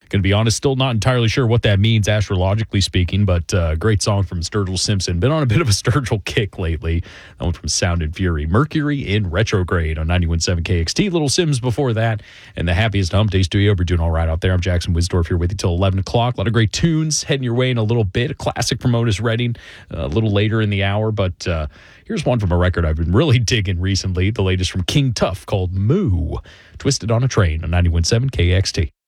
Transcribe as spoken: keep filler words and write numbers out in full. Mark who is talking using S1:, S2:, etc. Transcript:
S1: Going to be honest, still not entirely sure what that means astrologically speaking, but uh, great song from Sturgill Simpson. Been on a bit of a Sturgill kick lately. That one from Sound and Fury. Mercury in Retrograde on ninety-one point seven K X T. Little Sims before that. And the happiest hump day studio. We're doing all right out there. I'm Jackson Wisdorf here with you till eleven o'clock. A lot of great tunes heading your way in a little bit. A classic from Otis Redding uh, a little later in the hour. But uh, here's one from a record I've been really digging recently. The latest from King Tuff called Moo. Twisted on a Train on ninety-one point seven K X T.